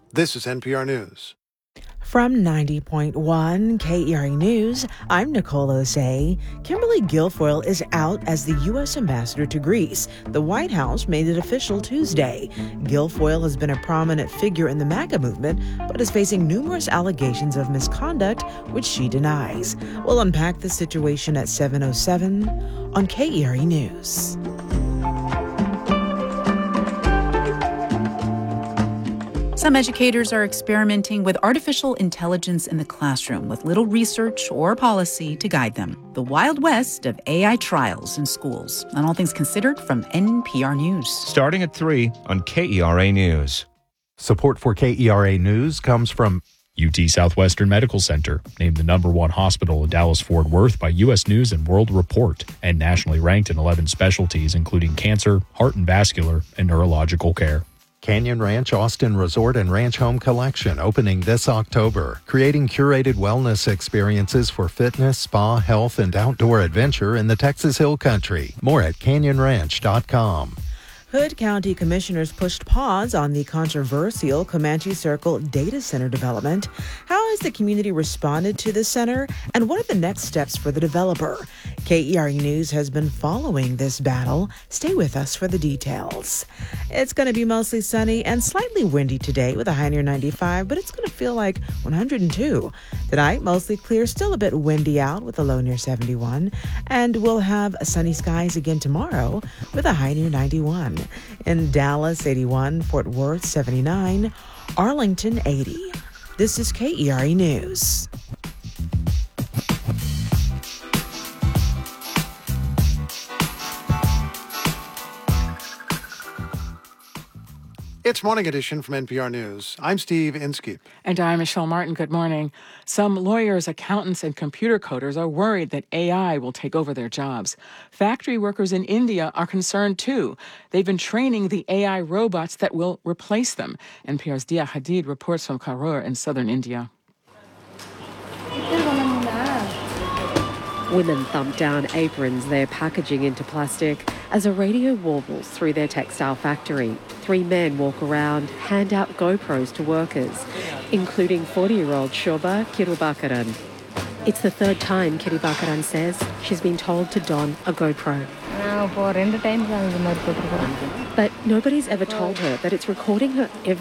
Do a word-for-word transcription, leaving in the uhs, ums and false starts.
This is N P R News. From ninety point one K E R A News, I'm Nicole Osei. Kimberly Guilfoyle is out as the U S ambassador to Greece. The White House made it official Tuesday. Guilfoyle has been a prominent figure in the MAGA movement, but is facing numerous allegations of misconduct, which she denies. We'll unpack the situation at seven oh seven on K E R A News. Some educators are experimenting with artificial intelligence in the classroom with little research or policy to guide them. The Wild West of A I trials in schools. And all things considered from N P R News. Starting at three on K E R A News. Support for K E R A News comes from U T Southwestern Medical Center, named the number one hospital in Dallas-Fort Worth by U S News and World Report, and nationally ranked in eleven specialties, including cancer, heart and vascular, and neurological care. Canyon Ranch Austin Resort and Ranch Home Collection opening this October, creating curated wellness experiences for fitness, spa, health, and outdoor adventure in the Texas Hill Country. More at canyon ranch dot com. Hood County commissioners pushed pause on the controversial Comanche Circle data center development. How has the community responded to the center, and what are the next steps for the developer? K E R A News has been following this battle. Stay with us for the details. It's going to be mostly sunny and slightly windy today with a high near ninety-five, but it's going to feel like one hundred two. Tonight, mostly clear, still a bit windy out with a low near seventy-one. And we'll have sunny skies again tomorrow with a high near ninety-one. In Dallas, eighty-one, Fort Worth, seventy-nine, Arlington, eighty. This is K E R A News. It's Morning Edition from N P R News. I'm Steve Inskeep. And I'm Michelle Martin. Good morning. Some lawyers, accountants, and computer coders are worried that A I will take over their jobs. Factory workers in India are concerned, too. They've been training the A I robots that will replace them. N P R's Dia Hadid reports from Karur in southern India. Women thump down aprons they're packaging into plastic as a radio warbles through their textile factory. Three men walk around, hand out GoPros to workers, including forty-year-old Shoba Kirubakaran. It's the third time Kirubakaran says she's been told to don a GoPro. But nobody's ever told her that it's recording her every